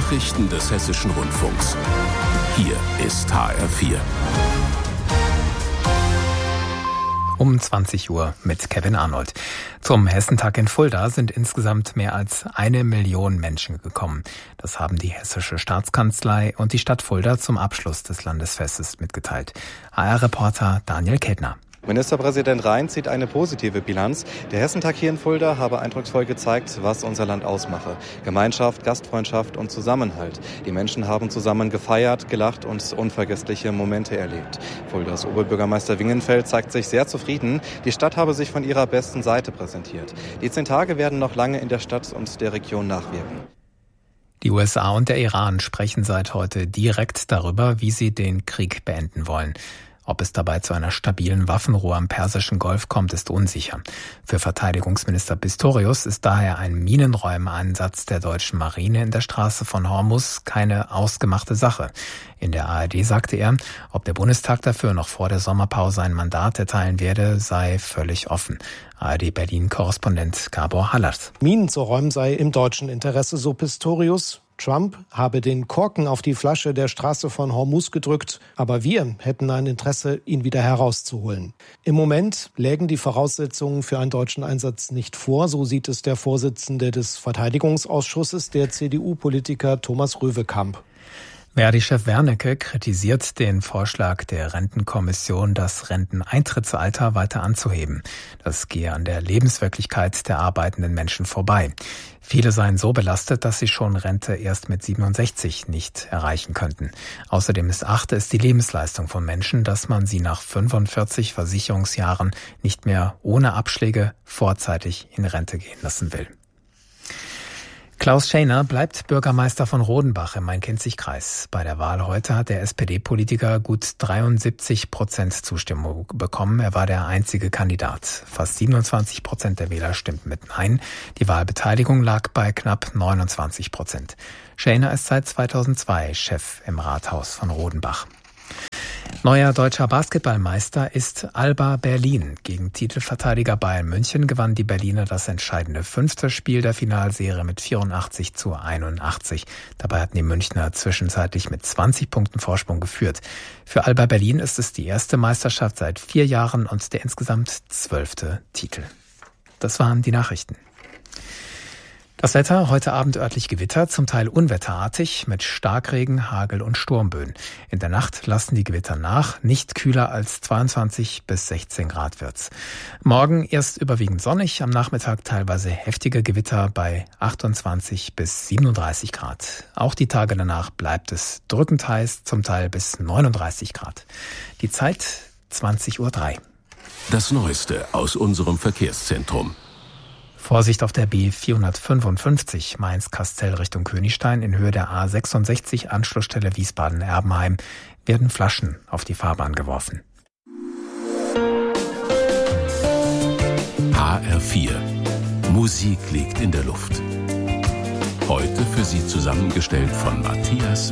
Nachrichten des Hessischen Rundfunks. Hier ist HR4. Um 20 Uhr mit Kevin Arnold. Zum Hessentag in Fulda sind insgesamt mehr als 1 Million Menschen gekommen. Das haben die Hessische Staatskanzlei und die Stadt Fulda zum Abschluss des Landesfestes mitgeteilt. HR-Reporter Daniel Kettner. Ministerpräsident Rhein zieht eine positive Bilanz. Der Hessentag hier in Fulda habe eindrucksvoll gezeigt, was unser Land ausmache. Gemeinschaft, Gastfreundschaft und Zusammenhalt. Die Menschen haben zusammen gefeiert, gelacht und unvergessliche Momente erlebt. Fuldas Oberbürgermeister Wingenfeld zeigt sich sehr zufrieden. Die Stadt habe sich von ihrer besten Seite präsentiert. Die 10 Tage werden noch lange in der Stadt und der Region nachwirken. Die USA und der Iran sprechen seit heute direkt darüber, wie sie den Krieg beenden wollen. Ob es dabei zu einer stabilen Waffenruhe am Persischen Golf kommt, ist unsicher. Für Verteidigungsminister Pistorius ist daher ein Minenräumeeinsatz der deutschen Marine in der Straße von Hormuz keine ausgemachte Sache. In der ARD sagte er, ob der Bundestag dafür noch vor der Sommerpause ein Mandat erteilen werde, sei völlig offen. ARD-Berlin-Korrespondent Gabor Hallert. Minen zu räumen sei im deutschen Interesse, so Pistorius. Trump habe den Korken auf die Flasche der Straße von Hormuz gedrückt, aber wir hätten ein Interesse, ihn wieder herauszuholen. Im Moment lägen die Voraussetzungen für einen deutschen Einsatz nicht vor, so sieht es der Vorsitzende des Verteidigungsausschusses, der CDU-Politiker Thomas Röwekamp. Verdi-Chef Wernicke kritisiert den Vorschlag der Rentenkommission, das Renteneintrittsalter weiter anzuheben. Das gehe an der Lebenswirklichkeit der arbeitenden Menschen vorbei. Viele seien so belastet, dass sie schon Rente erst mit 67 nicht erreichen könnten. Außerdem missachte es die Lebensleistung von Menschen, dass man sie nach 45 Versicherungsjahren nicht mehr ohne Abschläge vorzeitig in Rente gehen lassen will. Klaus Schäner bleibt Bürgermeister von Rodenbach im Main-Kinzig-Kreis. Bei der Wahl heute hat der SPD-Politiker gut 73% Zustimmung bekommen. Er war der einzige Kandidat. Fast 27% der Wähler stimmten mit Nein. Die Wahlbeteiligung lag bei knapp 29%. Schäner ist seit 2002 Chef im Rathaus von Rodenbach. Neuer deutscher Basketballmeister ist Alba Berlin. Gegen Titelverteidiger Bayern München gewann die Berliner das entscheidende 5. Spiel der Finalserie mit 84-81. Dabei hatten die Münchner zwischenzeitlich mit 20 Punkten Vorsprung geführt. Für Alba Berlin ist es die erste Meisterschaft seit 4 Jahren und der insgesamt 12. Titel. Das waren die Nachrichten. Das Wetter, heute Abend örtlich Gewitter, zum Teil unwetterartig mit Starkregen, Hagel und Sturmböen. In der Nacht lassen die Gewitter nach, nicht kühler als 22 bis 16 Grad wird's. Morgen erst überwiegend sonnig, am Nachmittag teilweise heftige Gewitter bei 28 bis 37 Grad. Auch die Tage danach bleibt es drückend heiß, zum Teil bis 39 Grad. Die Zeit 20:03 Uhr. Das Neueste aus unserem Verkehrszentrum. Vorsicht auf der B455 Mainz-Kastell Richtung Königstein in Höhe der A66 Anschlussstelle Wiesbaden-Erbenheim werden Flaschen auf die Fahrbahn geworfen. HR4. Musik liegt in der Luft. Heute für Sie zusammengestellt von Matthias